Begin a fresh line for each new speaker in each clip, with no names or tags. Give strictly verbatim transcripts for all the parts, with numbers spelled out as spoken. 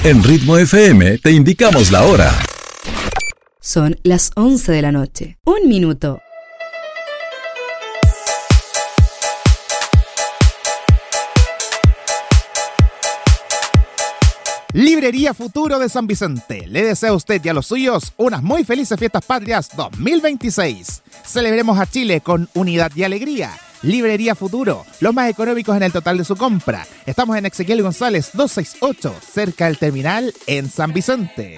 En Ritmo F M te indicamos la hora.
Son las once de la noche. Un minuto.
Librería Futuro de San Vicente le desea a usted y a los suyos unas muy felices fiestas patrias dos mil veintiséis. Celebremos a Chile con unidad y alegría. Librería Futuro, los más económicos en el total de su compra. Estamos en Ezequiel González doscientos sesenta y ocho, cerca del terminal en San Vicente.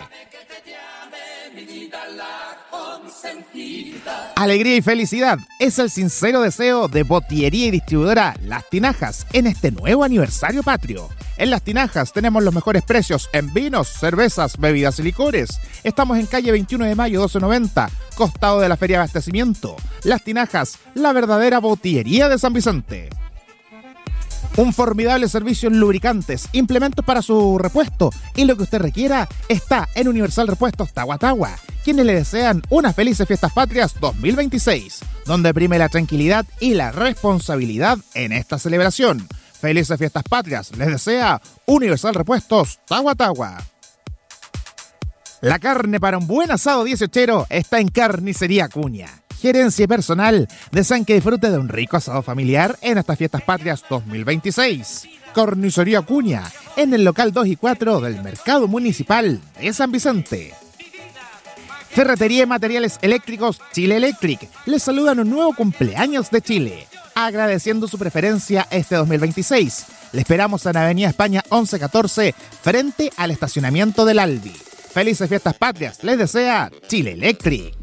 Alegría y felicidad es el sincero deseo de botillería y distribuidora Las Tinajas en este nuevo aniversario patrio. En Las Tinajas tenemos los mejores precios en vinos, cervezas, bebidas y licores. Estamos en calle veintiuno de mayo doce noventa, costado de la Feria de Abastecimiento. Las Tinajas, la verdadera botillería de San Vicente. Un formidable servicio en lubricantes, implementos para su repuesto y lo que usted requiera está en Universal Repuestos Tagua Tagua, quienes le desean unas felices fiestas patrias dos mil veintiséis, donde prime la tranquilidad y la responsabilidad en esta celebración. Felices fiestas patrias les desea Universal Repuestos Tagua Tagua. La carne para un buen asado dieciochero está en Carnicería Acuña. Gerencia y personal desean que disfrute de un rico asado familiar en estas fiestas patrias dos mil veintiséis. Carnicería Acuña, en el local dos y cuatro del Mercado Municipal de San Vicente. Ferretería y Materiales Eléctricos Chile Electric les saludan un nuevo cumpleaños de Chile, agradeciendo su preferencia este dos mil veintiséis. Le esperamos en Avenida España once catorce, frente al estacionamiento del Albi. Felices fiestas patrias les desea Chile Electric.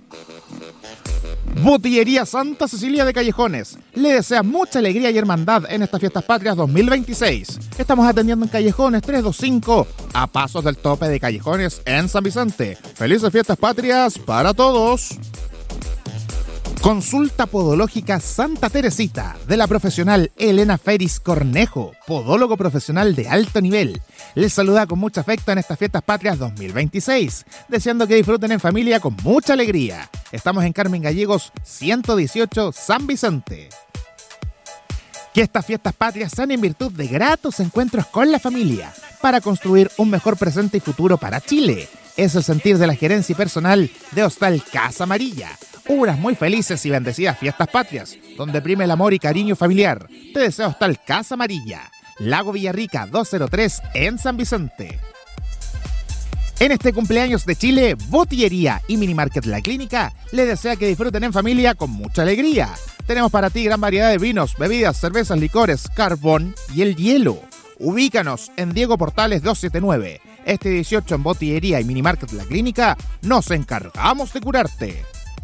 Botillería Santa Cecilia de Callejones le desea mucha alegría y hermandad en estas fiestas patrias dos mil veintiséis. Estamos atendiendo en Callejones trescientos veinticinco, a pasos del tope de Callejones en San Vicente. Felices fiestas patrias para todos. Consulta podológica Santa Teresita de la profesional Elena Feris Cornejo, podólogo profesional de alto nivel. Les saluda con mucho afecto en estas fiestas patrias dos mil veintiséis, deseando que disfruten en familia con mucha alegría. Estamos en Carmen Gallegos ciento dieciocho, San Vicente. Que estas fiestas patrias sean en virtud de gratos encuentros con la familia, para construir un mejor presente y futuro para Chile. Es el sentir de la gerencia y personal de Hostal Casa Amarilla. Unas muy felices y bendecidas fiestas patrias, donde prime el amor y cariño familiar. Te deseo Hostal Casa Amarilla, Lago Villarrica doscientos tres en San Vicente. En este cumpleaños de Chile, Botillería y Minimarket La Clínica le desea que disfruten en familia con mucha alegría. Tenemos para ti gran variedad de vinos, bebidas, cervezas, licores, carbón y el hielo. Ubícanos en Diego Portales doscientos setenta y nueve. Este dieciocho en Botillería y Minimarket La Clínica nos encargamos de curarte.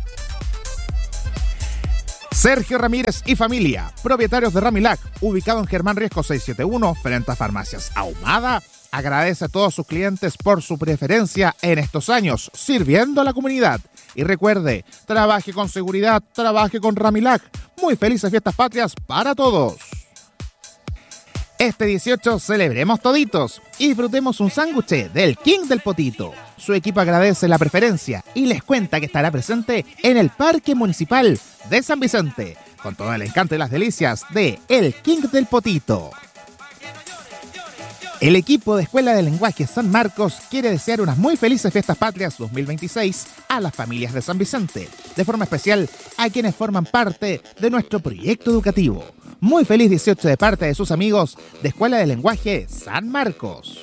Sergio Ramírez y familia, propietarios de Ramilac, ubicado en Germán Riesco seiscientos setenta y uno, frente a Farmacias Ahumada, agradece a todos sus clientes por su preferencia en estos años, sirviendo a la comunidad. Y recuerde, trabaje con seguridad, trabaje con Ramilac. Muy felices fiestas patrias para todos. Este dieciocho celebremos toditos y disfrutemos un sándwich del King del Potito. Su equipo agradece la preferencia y les cuenta que estará presente en el Parque Municipal de San Vicente, con todo el encanto y las delicias de El King del Potito. El equipo de Escuela de Lenguaje San Marcos quiere desear unas muy felices fiestas patrias dos mil veintiséis a las familias de San Vicente, de forma especial a quienes forman parte de nuestro proyecto educativo. Muy feliz dieciocho de parte de sus amigos de Escuela de Lenguaje San Marcos.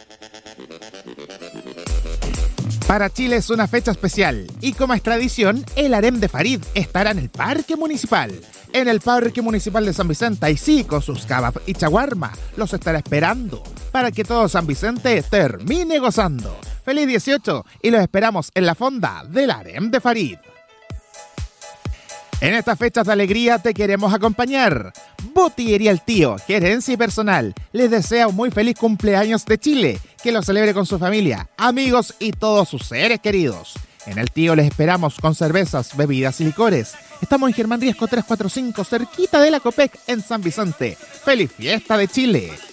Para Chile es una fecha especial y como es tradición, el harem de Farid estará en el Parque Municipal. En el Parque Municipal de San Vicente, y sí, con sus kebab y chaguarma, los estará esperando para que todo San Vicente termine gozando. Feliz dieciocho y los esperamos en la fonda del harem de Farid. En estas fechas de alegría te queremos acompañar. Botillería El Tío, gerencia y personal, les desea un muy feliz cumpleaños de Chile, que lo celebre con su familia, amigos y todos sus seres queridos. En El Tío les esperamos con cervezas, bebidas y licores. Estamos en Germán Riesco trescientos cuarenta y cinco, cerquita de la Copec en San Vicente. ¡Feliz fiesta de Chile!